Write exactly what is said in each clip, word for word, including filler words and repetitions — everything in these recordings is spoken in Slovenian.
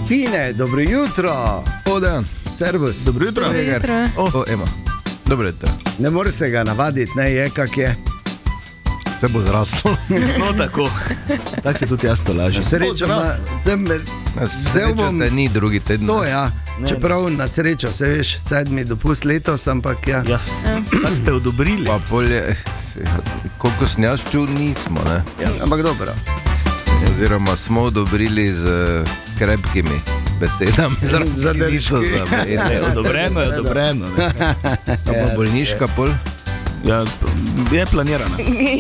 Tine, dobro jutro. Odan. Servus. Dobro jutro. Dobro jutro. O, o, Ema. Dobro jutro. Ne moreš se ga navaditi, ne je, kak je. Se bo zraslo. No tako. Tako se tudi jaz to lažem. Srečo, ma, sem, Srečo bom, te ni drugi teden. to ja, čeprav na srečo, se veš, sedmi dopust letos, ampak ja. Ja. Tako ste odobrili. Pa polje, koliko sem jaz čul, nismo, ne? Ja, ampak dobro. Oziroma smo odobrili z krepkimi besedami. Zadržki. Niso Ne, zavedeni. odobreno je odobreno. Ne. Pa bolniška pol. Ja, je planirana.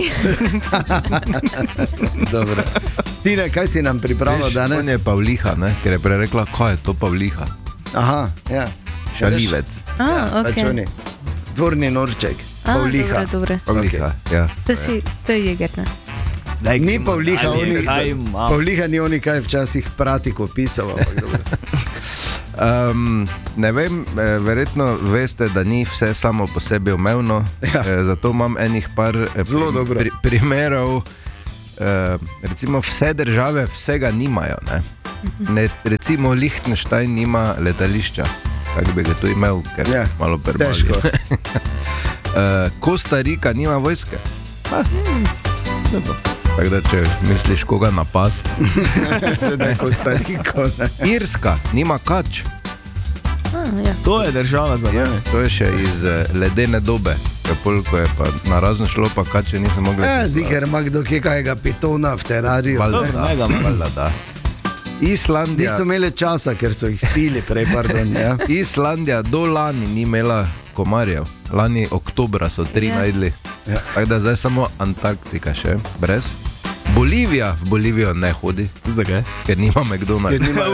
Dobro. Tine, kaj si nam pripravil Veš, danes? on je Pavliha, ne? Ker je prej rekla, kaj je to Pavliha. Aha, ja. Šalivec. A, Pač ok. oni. Dvorni norček, A, Pavliha. Dobre, dobre. Pavliha, ja. To, si, to je jeger, ne? Daj, Ni Pavliha, ali oni, kaj imam? Pavliha ni oni kaj včasih pratiko pisal, ampak dobro. Um, ne vem, eh, verjetno veste, da ni vse samo po sebi umevno, Ja. eh, zato imam enih par eh, Zelo dobro. pri, primerov. Eh, recimo vse države vsega nimajo. Ne? Ne, recimo Liechtenstein nima letališča, kako bi ga tu imel, ker je Ja, malo prebali. težko. eh, Kostarika nima vojske. Tako da če misliš koga napast. Da je Kostariko, ne. Irska nima kač. A, ja. To je država za mene. To je še iz eh, ledene dobe, ko je pa na razno šlo, pa kače niso mogli. Ja, ziher ima kdo kje kajega pitona v terariju. Valjda, Dobro, da, mega, valjda, da. Islandija, Niso imeli časa, ker so jih spili prej, pardon, ja. Islandija do lani ni imela komarjev. Lani oktobra so tri Ja. najdli. Ja. Tako da zdaj samo Antarktika še, brez. Bolivija v Bolivijo ne hodi, Zakaj? ker nima McDonald's. Ker nima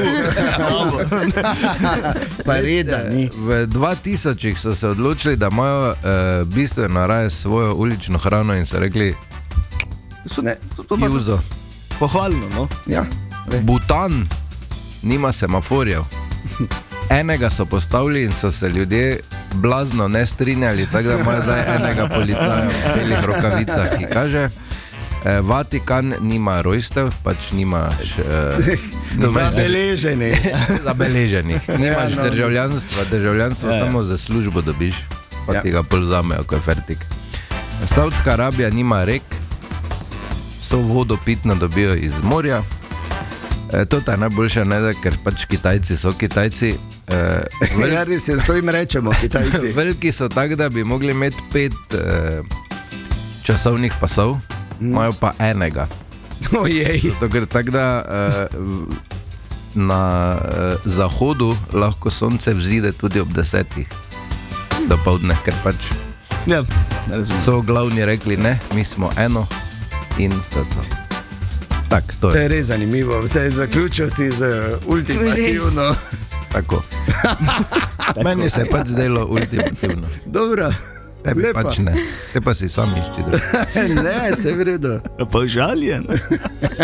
pa reda ni. V dvatisočih so se odločili, da imajo uh, bistveno raje svojo ulično hrano in so rekli, Ne. juzo. Pohvalno, no. Ja. Butan nima semaforjev. Enega so postavili in so se ljudje blazno ne strinjali, tako da imajo zdaj enega policaja v belih rokavicah, ki kaže. Eh, Vatikan nima rojstev, pač nimaš eh, Zabeleženi. zabeleženih. Nimaš Ja, no, državljanstva, državljanstvo Ja, ja. samo za službo dobiš, pa Ja. ti ga pol zamejo, ko je fertik. Saudska Arabija nima rek, vso vodo pitno dobijo iz morja. E, to je najboljše, ne, da, ker pač Kitajci so Kitajci. E, Ja, res je, to jim rečemo, Kitajci. veliki so tako, da bi mogli imeti pet e, časovnih pasov, imajo pa enega. Ojej. Zato, ker tako da e, v- na e, zahodu lahko sonce vzide tudi ob desetih do povdne, ker pač Ja, ne razumem. so glavni rekli, ne, mi smo eno in to je to. Tak, to To je je res zanimivo, vse je zaključil si z ultimativno. tako. Meni se je pač zdelo ultimativno. Dobro, Tebi lepa. pač ne, te pa si sam išči. Ne, se je v redu. Pa žaljen.